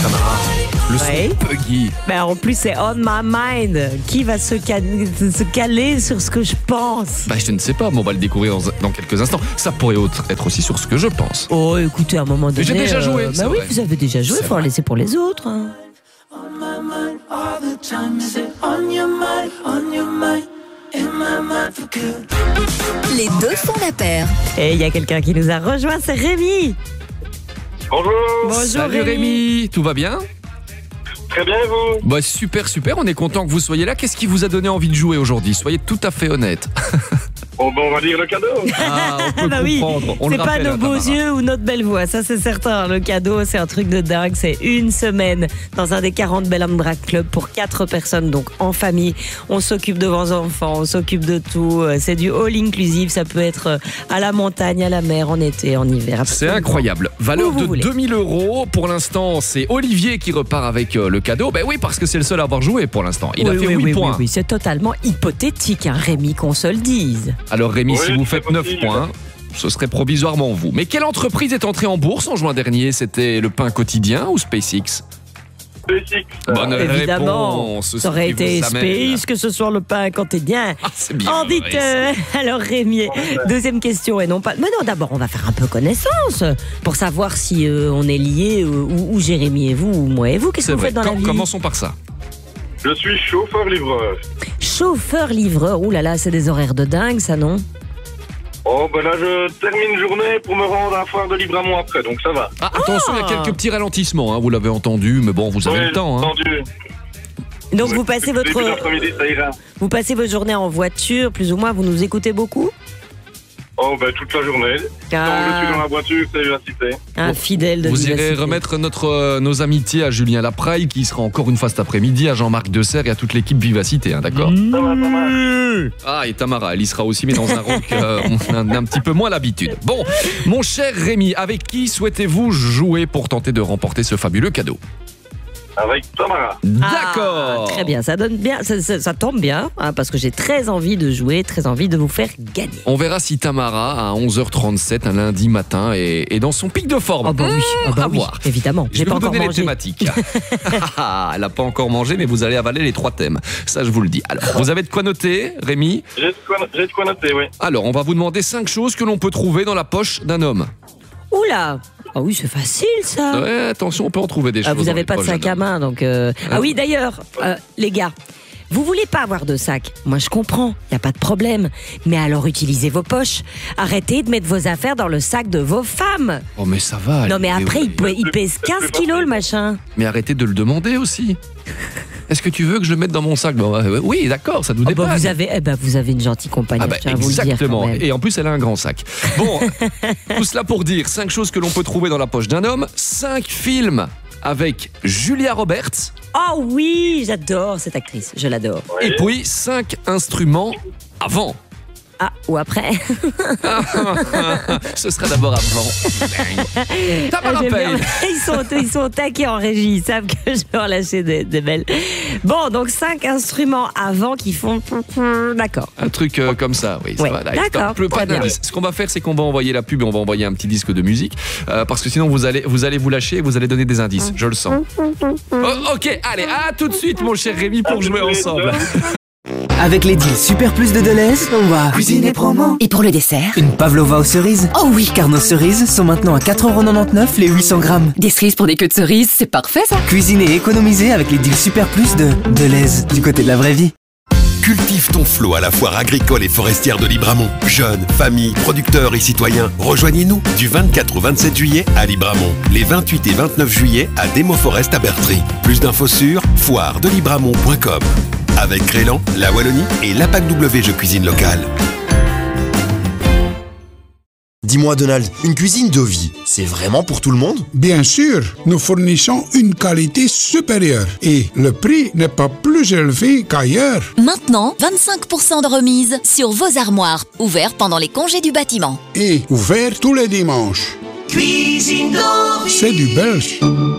Tamara. Le son Ouais. buggy. Mais en plus, c'est on my mind. Qui va se caler sur ce que je pense? Bah, je ne sais pas, mais on va le découvrir dans quelques instants. Ça pourrait être aussi sur ce que je pense. Oh, écoutez, à un moment donné. j'ai déjà joué, c'est Bah oui, vrai. vous avez déjà joué, C'est faut en vrai. laisser pour les autres. Hein. Les deux font la paire. Et il y a quelqu'un qui nous a rejoint, c'est Rémi. Bonjour. Bonjour Salut Rémi, tout va bien? Très bien, et vous? Bah super, on est content que vous soyez là. Qu'est-ce qui vous a donné envie de jouer aujourd'hui? Soyez tout à fait honnête. Bon, on va dire le cadeau. Ah, on peut Ah bah oui, comprendre. On le c'est pas rappelle, nos hein, beaux Tamara. yeux ou notre belle voix, ça c'est certain. Le cadeau, c'est un truc de dingue. C'est une semaine dans un des 40 Bellum Drag Club pour 4 personnes, donc en famille. On s'occupe de vos enfants, on s'occupe de tout. C'est du all inclusive. Ça peut être à la montagne, à la mer, en été, en hiver. C'est absolument. incroyable. Valeur Où vous de voulez. 2000 €. Pour l'instant, c'est Olivier qui repart avec le cadeau. Ben oui, parce que c'est le seul à avoir joué pour l'instant. Il a fait 8 points. Oui, c'est totalement hypothétique, hein, Rémi, qu'on se le dise. Alors Rémi, Oui, si vous c'est faites 9 possible. points, ce serait provisoirement vous. Mais quelle entreprise est entrée en bourse en juin dernier? C'était le pain quotidien ou SpaceX? SpaceX. Bonne Évidemment, réponse. ça aurait Ce qui été vous amène. space, que ce soit le pain quotidien. Ah, c'est bien. En dites, alors Rémi, deuxième question et non pas. Mais non, d'abord on va faire un peu connaissance pour savoir si on est liés ou Jérémy et vous ou moi et vous. Qu'est-ce C'est que vous vrai. faites dans la vie? Commençons par ça. Je suis chauffeur-livreur. Chauffeur-livreur. Ouh là là, c'est des horaires de dingue, ça non? Oh, ben là, je termine journée pour me rendre à Foire de Libramont après, donc ça va. Ah, attention, il y a quelques petits ralentissements. Hein, vous l'avez entendu, mais bon, vous avez Oui, le temps. Hein. entendu. Donc vous passez Début d'après-midi, ça ira. vous passez votre journée en voiture, plus ou moins. Vous nous écoutez beaucoup? Oh, ben toute la journée. Tant que je suis dans la voiture, c'est Vivacité. Un fidèle de Vous irez Vivacité. remettre nos amitiés à Julien Lapraille, qui sera encore une fois cet après-midi, à Jean-Marc Desserre et à toute l'équipe Vivacité, hein, d'accord? Ça va, pas mal. Ah, et Tamara, elle y sera aussi, mais dans un rôle qu'on a un petit peu moins l'habitude. Bon, mon cher Rémi, avec qui souhaitez-vous jouer pour tenter de remporter ce fabuleux cadeau? Avec Tamara. D'accord. Ah, très bien, ça donne bien, ça tombe bien, hein, parce que j'ai très envie de jouer, très envie de vous faire gagner. On verra si Tamara, à 11h37, un lundi matin, est dans son pic de forme. Ah bah oui, à voir. évidemment. Je J'ai vais pas vous encore donner les mangé. thématiques. Elle n'a pas encore mangé, mais vous allez avaler les 3 thèmes. Ça, je vous le dis. Alors, vous avez de quoi noter, Rémi? J'ai de quoi noter, oui. Alors, on va vous demander 5 choses que l'on peut trouver dans la poche d'un homme. Oula. Ah oui, c'est facile ça. Ouais, attention, on peut en trouver des choses. Vous dans n'avez les pas de poches sac d'un à homme. main, donc. Ah oui, d'ailleurs, les gars, vous voulez pas avoir de sac? Moi, je comprends, y a pas de problème. Mais alors, utilisez vos poches. Arrêtez de mettre vos affaires dans le sac de vos femmes. Oh, mais ça va. Non, mais allez, après, ouais. il pèse 15 kilos le machin. Mais arrêtez de le demander aussi. Est-ce que tu veux que je le mette dans mon sac? Bon, oui, d'accord, ça nous Oh, bah, dépanne. vous avez une gentille compagne. Ah bah, je tiens à vous le dire, exactement. quand même. Et en plus, elle a un grand sac. Bon, tout cela pour dire 5 choses que l'on peut trouver dans la poche d'un homme, 5 films avec Julia Roberts, Oh oui, j'adore cette actrice, je l'adore. et puis 5 instruments avant. Ah, ou après. Ce sera d'abord avant. Tamara J'aime Paye. bien. Ils sont taqués en régie, ils savent que je peux en lâcher des belles. Bon, donc 5 instruments avant qui font. D'accord. Un truc comme ça, oui. Ça Ouais, va, d'accord, Plus pas très bien. d'indice. Ce qu'on va faire, c'est qu'on va envoyer la pub et on va envoyer un petit disque de musique. Parce que sinon, vous allez vous lâcher et vous allez donner des indices. Je le sens. Oh, ok, allez, à tout de suite, mon cher Rémi, pour jouer ensemble. Avec les deals Super Plus de Deleuze, on va cuisiner promo. Et pour le dessert? Une pavlova aux cerises. Oh oui! Car nos cerises sont maintenant à 4,99€ les 800 grammes. Des cerises pour des queues de cerises, c'est parfait ça! Cuisiner et économiser avec les deals Super Plus de Deleuze, du côté de la vraie vie. Cultive ton flot à la foire agricole et forestière de Libramont. Jeunes, familles, producteurs et citoyens, rejoignez-nous du 24 au 27 juillet à Libramont. Les 28 et 29 juillet à Demo Forest à Bertry. Plus d'infos sur foiredelibramont.com. Avec Crélan, la Wallonie et l'APAC W Jeux Cuisine Locale. Dis-moi Donald, une cuisine de vie, c'est vraiment pour tout le monde? Bien sûr, nous fournissons une qualité supérieure et le prix n'est pas plus élevé qu'ailleurs. Maintenant, 25% de remise sur vos armoires, ouverts pendant les congés du bâtiment. Et ouvert tous les dimanches. Cuisine de vie. C'est du belge.